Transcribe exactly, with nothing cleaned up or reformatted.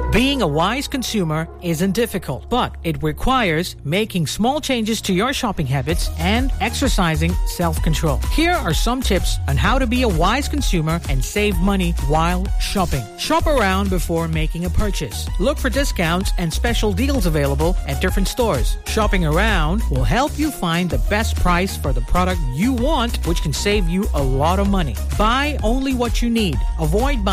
Being a wise consumer isn't difficult, but it requires making small changes to your shopping habits and exercising self-control. Here are some tips on how to be a wise consumer and save money while shopping. Shop around before making a purchase. Look for discounts and special deals available at different stores. Shopping around will help you find the best price for the product you want, which can save you a lot of money. Buy only what you need. Avoid buying